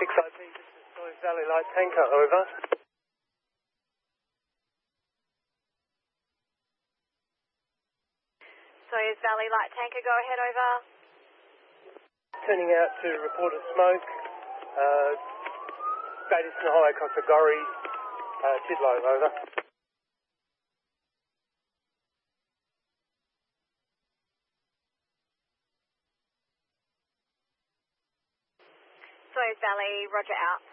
6IP, this is Soy Valley Light Tanker, over. Soyuz Valley Light Tanker, go ahead, over. Turning out to report a smoke. Great Eastern Highway Coxagorry, Tidlow, over. Soyuz Valley, roger out.